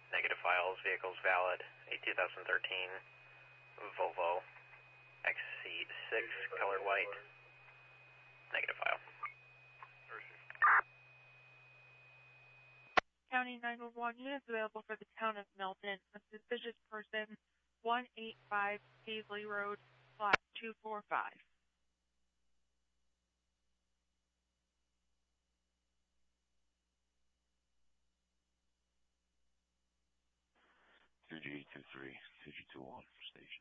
Negative files, vehicles valid, a 2013 Volvo XC6, color white. Negative file. County 911 units available for the town of Milton. A suspicious person, 185 Paisley Road, slot 245. G23, CG21 station.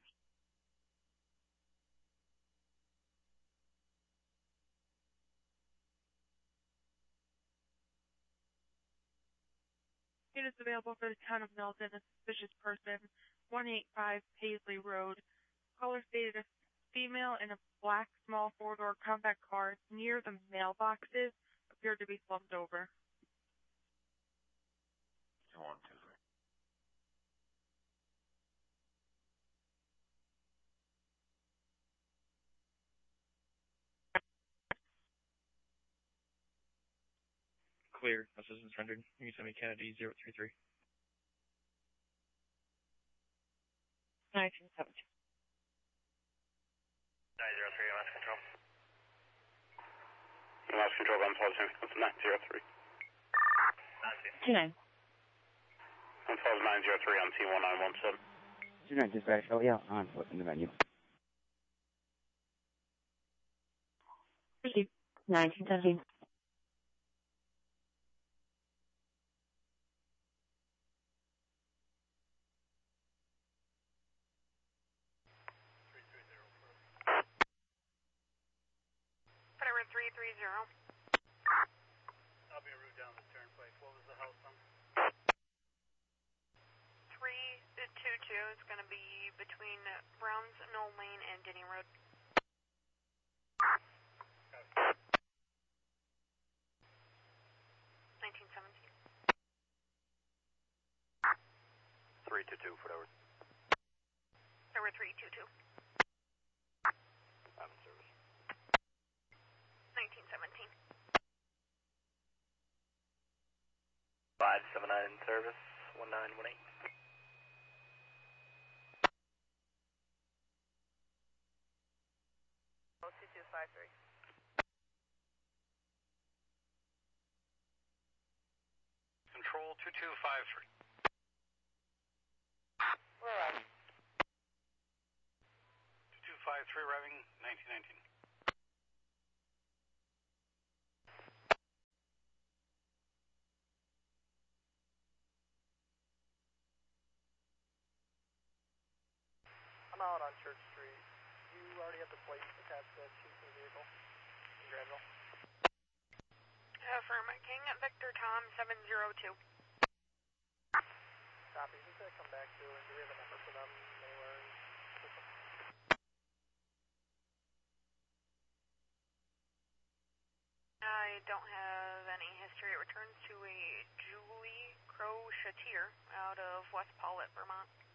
Units available for the town of Milton. A suspicious person, 185 Paisley Road. Caller stated a female in a black small four-door compact car near the mailboxes appeared to be slumped over. 123. Clear. Assistance rendered. You can send me Kennedy 033. 1970. 903, MS Control. MS Control, I'm positive. 903. 29. I'm positive 903 on T1917. 29 dispatch, oh yeah, on foot in the venue. 1917. Whatever, 330. I'll be en route down the turnpike. What was the house number? 322. It's going to be between Browns Knoll Lane and Denny Road. 1917. 322, whatever. Whatever, 322. I'm in service. 1917. 579 in service, 1918. Oh, 2253. Control 2253. We're arriving. 2253 arriving, 1919. I'm out on Church Street. You already have the plate attached to the chief's vehicle in Granville. Affirmative, King, Victor Tom 702. Copy. Who's going to come back to, and do we have a number for them anywhere? I don't have any history. It returns to a Julie Crochettier out of West Paulet, Vermont.